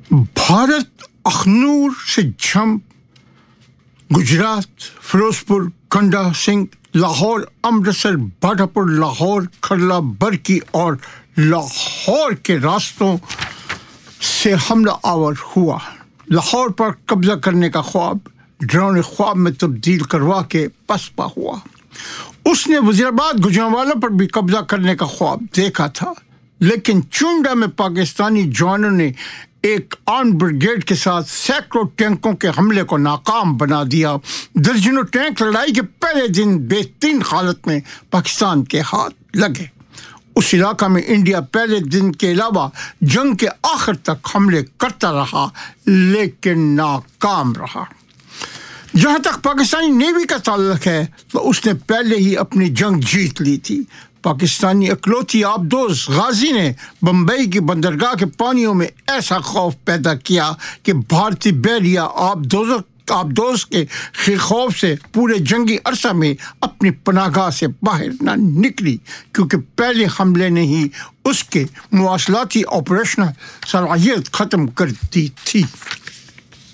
بھارت اخنور سے جھمپ، گجرات فیروزپور، کنڈا سنگھ، لاہور امرتسر، بھاٹاپور، لاہور کھرلا برکی اور لاہور کے راستوں سے حملہ آور ہوا۔ لاہور پر قبضہ کرنے کا خواب ڈراؤنے خواب میں تبدیل کروا کے پسپا ہوا۔ اس نے وزیرآباد گوجرانوالہ پر بھی قبضہ کرنے کا خواب دیکھا تھا، لیکن چونڈا میں پاکستانی جوانوں نے ایک آرم بریگیڈ کے ساتھ سینکڑوں ٹینکوں کے حملے کو ناکام بنا دیا۔ درجنوں ٹینک لڑائی کے پہلے دن بہترین حالت میں پاکستان کے ہاتھ لگے۔ اس علاقہ میں انڈیا پہلے دن کے علاوہ جنگ کے آخر تک حملے کرتا رہا، لیکن ناکام رہا۔ جہاں تک پاکستانی نیوی کا تعلق ہے تو اس نے پہلے ہی اپنی جنگ جیت لی تھی۔ پاکستانی اکلوتی آبدوز غازی نے بمبئی کی بندرگاہ کے پانیوں میں ایسا خوف پیدا کیا کہ بھارتی بحریہ آبدوز کے خوف سے پورے جنگی عرصہ میں اپنی پناہ گاہ سے باہر نہ نکلی، کیونکہ پہلے حملے نے ہی اس کے مواصلاتی آپریشنل صلاحیت ختم کر دی تھی۔